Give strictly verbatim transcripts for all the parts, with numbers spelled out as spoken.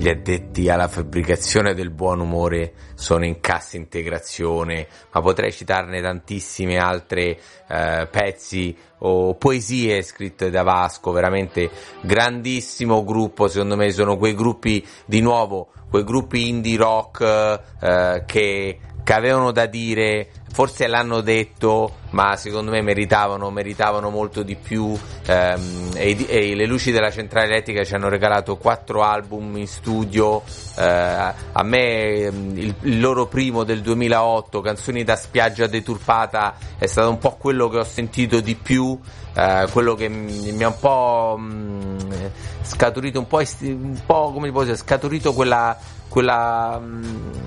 gli addetti alla fabbricazione del buon umore sono in cassa integrazione, ma potrei citarne tantissime altre eh, pezzi o poesie scritte da Vasco, veramente grandissimo gruppo. Secondo me sono quei gruppi, di nuovo, quei gruppi indie rock eh, che, che avevano da dire, forse l'hanno detto, ma secondo me meritavano, meritavano molto di più. ehm, e, e le Luci della Centrale Elettrica ci hanno regalato quattro album in studio. eh, a me il, il loro primo del duemilaotto, Canzoni da spiaggia deturpata, è stato un po' quello che ho sentito di più, eh, quello che mi, mi ha un po' mh, scaturito un po', un po' come posso dire, scaturito quella quella mh,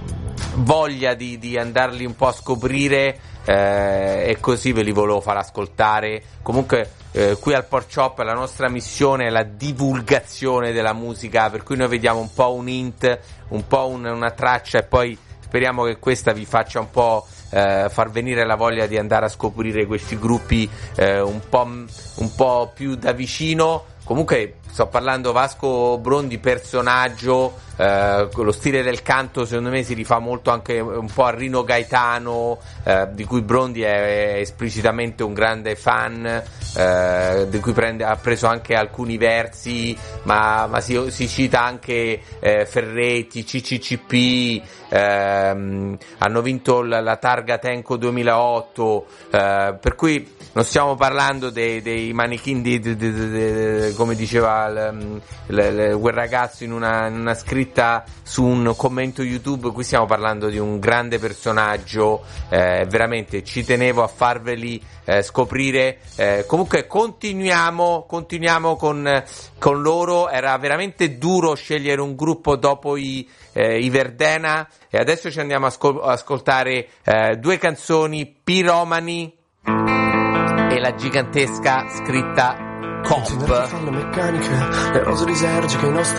voglia di, di andarli un po' a scoprire, eh, e così ve li volevo far ascoltare. Comunque eh, qui al Pork Chop la nostra missione è la divulgazione della musica, per cui noi vediamo un po' un hint, un po' un, una traccia, e poi speriamo che questa vi faccia un po' eh, far venire la voglia di andare a scoprire questi gruppi eh, un po', un po' più da vicino. Comunque sto parlando Vasco Brondi, personaggio, eh, lo stile del canto secondo me si rifà molto anche un po' a Rino Gaetano, eh, di cui Brondi è, è esplicitamente un grande fan, eh, di cui prende, ha preso anche alcuni versi, ma, ma si, si cita anche eh, Ferretti, C C C P, ehm, hanno vinto la, la targa Tenco duemilaotto, eh, per cui non stiamo parlando dei, dei manichini di, di, di, di, di, come diceva l, l, l, quel ragazzo in una, in una scritta su un commento YouTube. Qui stiamo parlando di un grande personaggio, eh, veramente ci tenevo a farveli eh, scoprire. Eh, comunque continuiamo continuiamo con, con loro. Era veramente duro scegliere un gruppo dopo i, eh, i Verdena, e adesso ci andiamo a ascol- ascoltare eh, due canzoni, Piromani e la gigantesca scritta Cop. Falle meccaniche, le rose lisergiche, i nostri